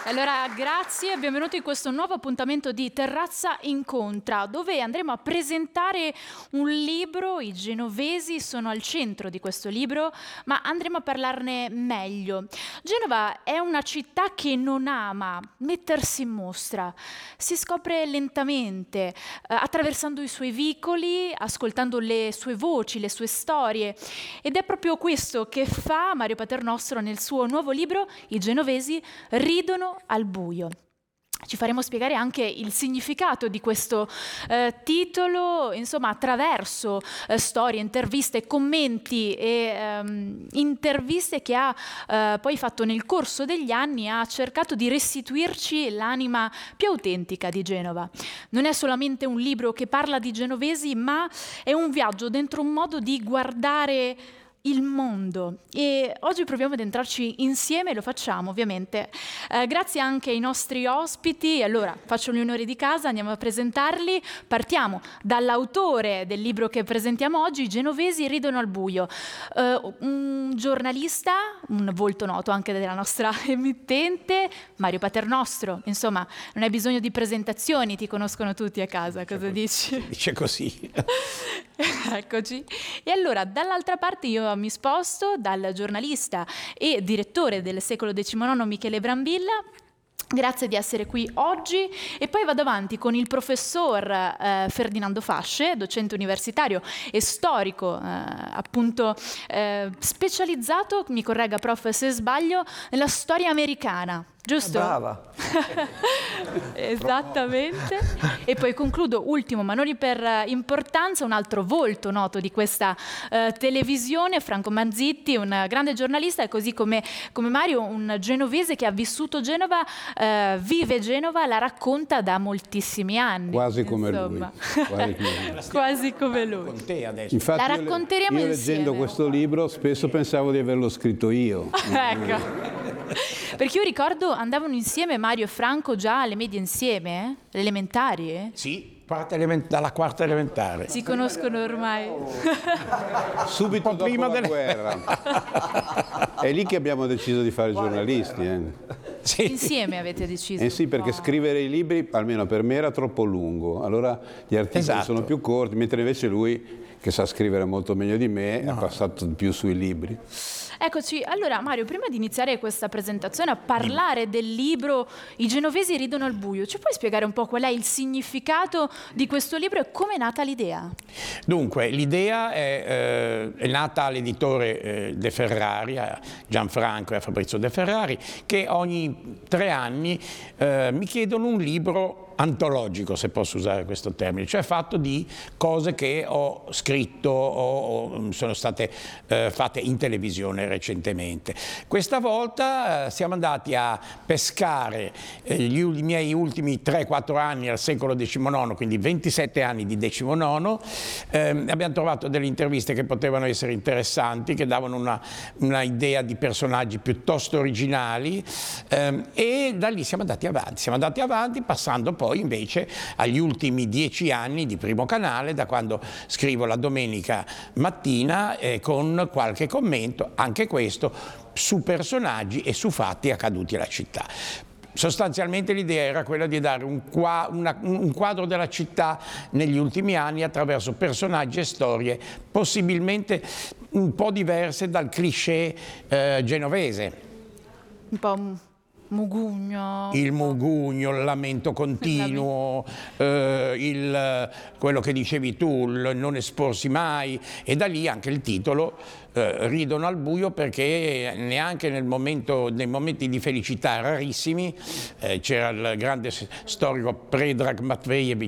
Allora, grazie e benvenuti in questo nuovo appuntamento di Terrazza Incontra, dove andremo a presentare un libro. I genovesi sono al centro di questo libro, ma andremo a parlarne meglio. Genova è una città che non ama mettersi in mostra, si scopre lentamente, attraversando i suoi vicoli, ascoltando le sue voci, le sue storie, ed è proprio questo che fa Mario Paternostro nel suo nuovo libro I genovesi ridono al buio. Ci faremo spiegare anche il significato di questo titolo, insomma, attraverso storie, interviste, commenti e interviste che ha poi fatto nel corso degli anni. Ha cercato di restituirci l'anima più autentica di Genova. Non è solamente un libro che parla di genovesi, ma è un viaggio dentro un modo di guardare il mondo, e oggi proviamo ad entrarci insieme, e lo facciamo ovviamente grazie anche ai nostri ospiti. Allora faccio gli onori di casa, andiamo a presentarli. Partiamo dall'autore del libro che presentiamo oggi, I genovesi ridono al buio, un giornalista, un volto noto anche della nostra emittente, Mario Paternostro. Insomma, non hai bisogno di presentazioni, ti conoscono tutti a casa. Cosa dici? Dice così. Eccoci. E allora, dall'altra parte io mi sposto dal giornalista e direttore del Secolo XIX Michele Brambilla. Grazie di essere qui oggi, e poi vado avanti con il professor Ferdinando Fasce, docente universitario e storico, appunto specializzato, mi corregga prof se sbaglio, nella storia americana. Giusto? Brava. Esattamente. E poi concludo, ultimo ma non per importanza, un altro volto noto di questa televisione, Franco Manzitti, un grande giornalista, e così come Mario, un genovese che ha vissuto Genova, vive Genova, la racconta da moltissimi anni. Quasi come lui. Quasi come lui. Con te adesso. Infatti, La racconteremo io insieme. leggendo questo libro spesso pensavo di averlo scritto io. Ecco. Perché io ricordo andavano insieme Mario e Franco già alle medie insieme, le elementari. Sì, dalla quarta elementare. Si conoscono ormai. Subito dopo prima la guerra. È lì che abbiamo deciso di fare giornalisti. Sì. Insieme avete deciso. Eh sì, perché scrivere i libri, almeno per me, era troppo lungo. Allora gli articoli sono più corti, mentre invece lui, che sa scrivere molto meglio di me, ha passato di più sui libri. Eccoci, allora Mario, prima di iniziare questa presentazione a parlare del libro I genovesi ridono al buio, ci puoi spiegare un po' qual è il significato di questo libro e come è nata l'idea? Dunque, l'idea è nata all'editore De Ferrari, a Gianfranco e a Fabrizio De Ferrari, che ogni 3 anni mi chiedono un libro antologico, se posso usare questo termine, cioè fatto di cose che ho scritto o sono state fatte in televisione recentemente. Questa volta siamo andati a pescare i miei ultimi 3-4 anni al secolo XIX, quindi 27 anni di XIX. Abbiamo trovato delle interviste che potevano essere interessanti, che davano una idea di personaggi piuttosto originali, e da lì siamo andati avanti passando poi invece agli ultimi 10 anni di Primo Canale, da quando scrivo la domenica mattina con qualche commento, anche questo, su personaggi e su fatti accaduti alla città. Sostanzialmente l'idea era quella di dare un quadro della città negli ultimi anni attraverso personaggi e storie possibilmente un po' diverse dal cliché genovese. Un po' mugugno. Il mugugno, il lamento continuo, quello che dicevi tu, il non esporsi mai, e da lì anche il titolo, ridono al buio, perché neanche nei momenti di felicità rarissimi, c'era il grande storico Predrag Matvejevič